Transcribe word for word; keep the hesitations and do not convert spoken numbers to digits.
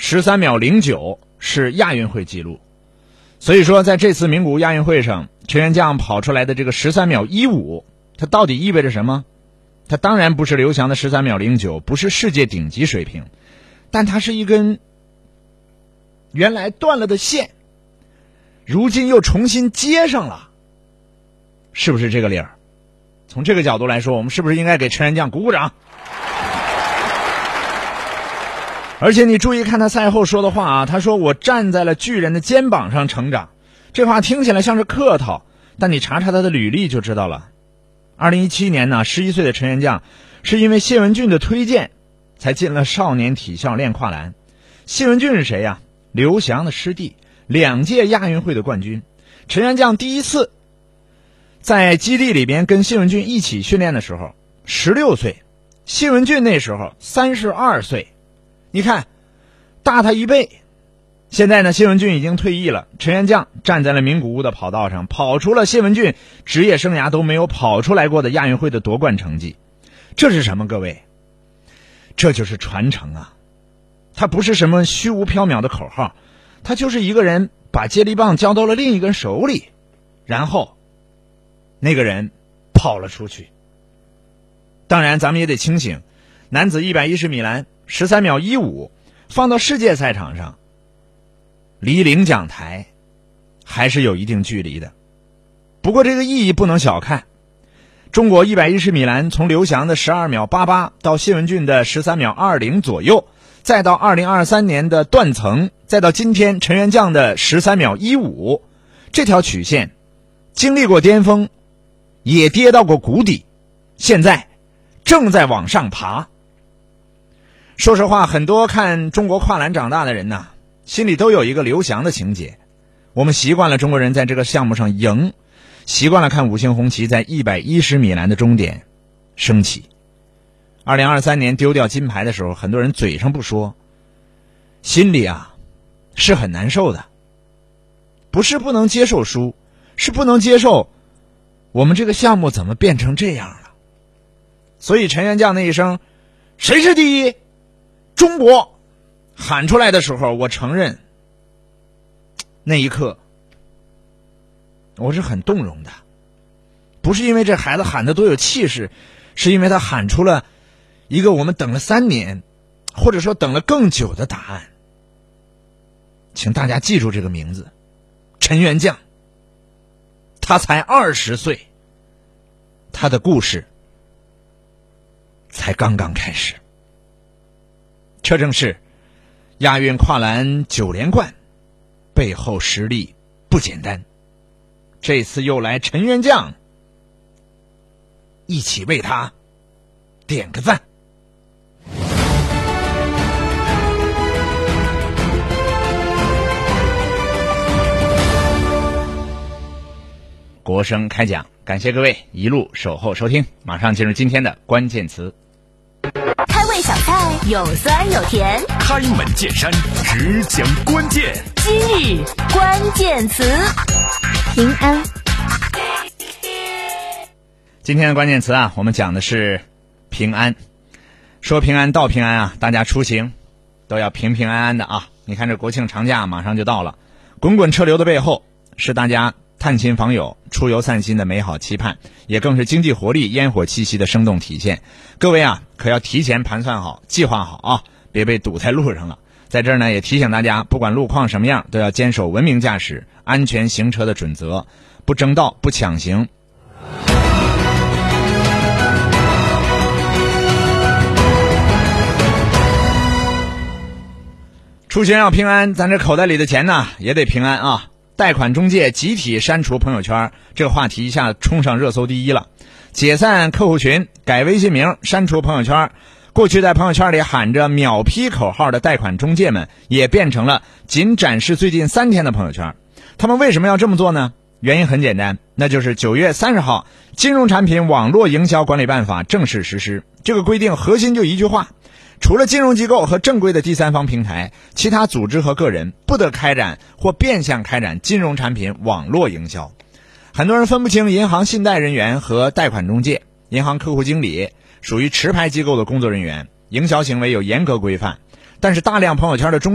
十三秒零九是亚运会纪录。所以说在这次名古屋亚运会上，陈元将跑出来的这个十三秒一五，它到底意味着什么？它当然不是刘翔的十三秒零九，不是世界顶级水平，但它是一根原来断了的线，如今又重新接上了，是不是这个理儿？从这个角度来说，我们是不是应该给陈元将鼓鼓掌？而且你注意看他赛后说的话啊，他说我站在了巨人的肩膀上成长，这话听起来像是客套，但你查查他的履历就知道了。二零一七年呢，十一岁的陈元将是因为谢文俊的推荐才进了少年体校练跨栏。谢文俊是谁呀？刘翔的师弟，两届亚运会的冠军。陈元将第一次在基地里边跟谢文俊一起训练的时候十六岁，谢文俊那时候三十二岁，你看大他一倍。现在呢，谢文俊已经退役了，陈元将站在了名古屋的跑道上，跑出了谢文俊职业生涯都没有跑出来过的亚运会的夺冠成绩。这是什么？各位，这就是传承啊！它不是什么虚无缥缈的口号，它就是一个人把接力棒交到了另一个人手里，然后那个人跑了出去。当然咱们也得清醒，男子一百一十米栏十三秒一五放到世界赛场上，离领奖台还是有一定距离的。不过这个意义不能小看，中国一百一十米栏从刘翔的十二秒八八到谢文俊的十三秒二零左右，再到二零二三年的断层，再到今天陈元将的十三秒一五，这条曲线经历过巅峰，也跌到过谷底，现在正在往上爬。说实话，很多看中国跨栏长大的人呐，心里都有一个刘翔的情节。我们习惯了中国人在这个项目上赢，习惯了看五星红旗在一百一十米栏的终点升起。二零二三年丢掉金牌的时候，很多人嘴上不说，心里啊是很难受的。不是不能接受输，是不能接受我们这个项目怎么变成这样了。所以陈元将那一声谁是第一中国喊出来的时候，我承认那一刻我是很动容的。不是因为这孩子喊得多有气势，是因为他喊出了一个我们等了三年或者说等了更久的答案。请大家记住这个名字，陈元将。他才二十岁，他的故事才刚刚开始。这正是亚运跨栏九连冠背后实力不简单。这次又来陈元将，一起为他点个赞。国声开讲，感谢各位一路守候收听，马上进入今天的关键词。 开胃小菜有酸有甜， 开门见山只讲关键。 今日关键词，平安。 今天的关键词啊，我们讲的是平安。说平安到平安啊，大家出行都要平平安安的啊。你看这国庆长假马上就到了，滚滚车流的背后是大家探亲访友、出游散心的美好期盼，也更是经济活力、烟火气息的生动体现。各位啊，可要提前盘算好、计划好啊，别被堵在路上了。在这儿呢，也提醒大家，不管路况什么样，都要坚守文明驾驶、安全行车的准则，不争道、不抢行。出行要平安，咱这口袋里的钱呢也得平安啊。贷款中介集体删除朋友圈，这个话题一下冲上热搜第一了。解散客户群，改微信名，删除朋友圈。过去在朋友圈里喊着秒批口号的贷款中介们，也变成了仅展示最近三天的朋友圈。他们为什么要这么做呢？原因很简单，那就是九月三十号金融产品网络营销管理办法正式实施。这个规定核心就一句话，除了金融机构和正规的第三方平台，其他组织和个人不得开展或变相开展金融产品网络营销。很多人分不清银行信贷人员和贷款中介，银行客户经理属于持牌机构的工作人员，营销行为有严格规范，但是大量朋友圈的中